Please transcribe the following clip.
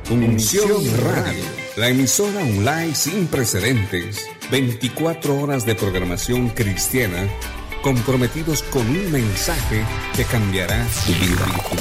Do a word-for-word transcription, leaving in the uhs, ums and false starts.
Unción Radio, la emisora online sin precedentes. veinticuatro horas de programación cristiana, comprometidos con un mensaje que cambiará tu vida.